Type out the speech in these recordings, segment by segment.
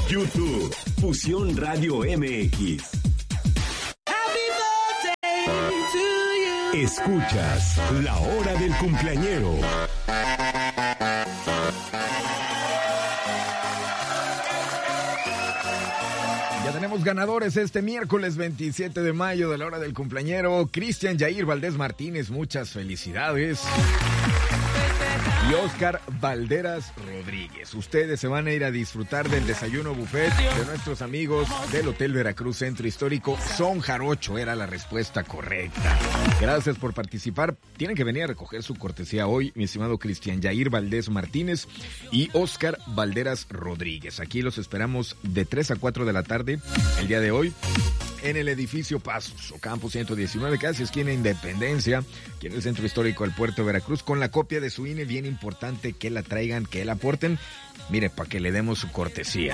YouTube, Fusión Radio MX. Escuchas La Hora del Cumpleañero. Ya tenemos ganadores este miércoles 27 de mayo de La Hora del Cumpleañero. Cristian Yair Valdés Martínez, muchas felicidades. Y Oscar Valderas Rodríguez. Ustedes se van a ir a disfrutar del desayuno buffet de nuestros amigos del Hotel Veracruz Centro Histórico. Son Jarocho, era la respuesta correcta. Gracias por participar. Tienen que venir a recoger su cortesía hoy, mi estimado Cristian Yair Valdés Martínez y Oscar Valderas Rodríguez. Aquí los esperamos de 3 a 4 de la tarde el día de hoy, en el edificio Pasos, Ocampo 119, casi esquina Independencia, aquí en el Centro Histórico del Puerto de Veracruz, con la copia de su INE, bien importante que la traigan, que la aporten, mire, para que le demos su cortesía.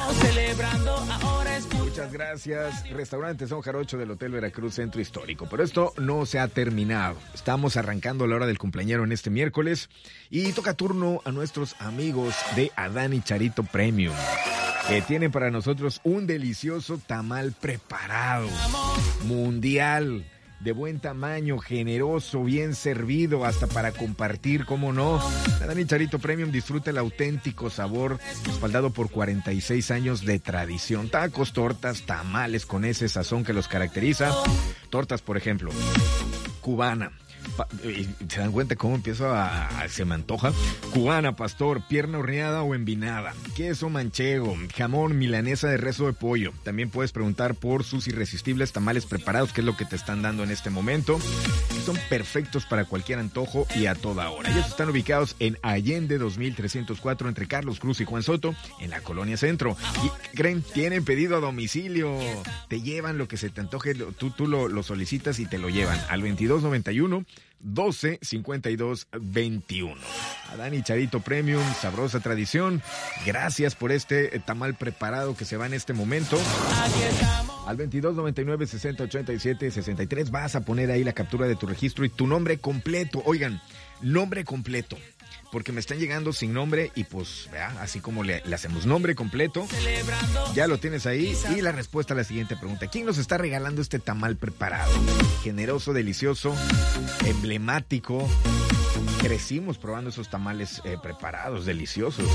Muchas gracias. Restaurante Son Jarocho del Hotel Veracruz Centro Histórico. Pero esto no se ha terminado. Estamos arrancando la hora del cumpleañero en este miércoles y toca turno a nuestros amigos de Adán y Charito Premium, que tienen para nosotros un delicioso tamal preparado, mundial, de buen tamaño, generoso, bien servido, hasta para compartir, ¿cómo no? Adán y Charito Premium disfruta el auténtico sabor, respaldado por 46 años de tradición. Tacos, tortas, tamales con ese sazón que los caracteriza. Tortas, por ejemplo, cubana. ¿Se dan cuenta cómo se me antoja? Cubana, pastor, pierna horneada o envinada, queso manchego, jamón, milanesa de rezo de pollo. También puedes preguntar por sus irresistibles tamales preparados, que es lo que te están dando en este momento. Son perfectos para cualquier antojo y a toda hora. Ellos están ubicados en Allende 2304, entre Carlos Cruz y Juan Soto, en la Colonia Centro. Y creen, tienen pedido a domicilio. Te llevan lo que se te antoje, tú lo solicitas y te lo llevan al 2291 12 52 21. Adán y Charito Premium, sabrosa tradición. Gracias por este tamal preparado que se va en este momento. Al 2299 60 87 63 vas a poner ahí la captura de tu registro y tu nombre completo. Oigan, nombre completo, porque me están llegando sin nombre y pues, ¿verdad? Así como le hacemos nombre completo, ya lo tienes ahí. Y la respuesta a la siguiente pregunta: ¿quién nos está regalando este tamal preparado? Generoso, delicioso, emblemático. Crecimos probando esos tamales preparados, deliciosos.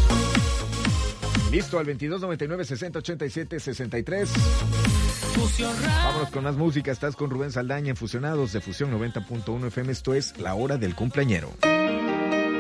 Listo, al 2299 60 87 63. Vámonos con más música. Estás con Rubén Saldaña en Fusionados de Fusión 90.1 FM. Esto es La Hora del Cumpleañero.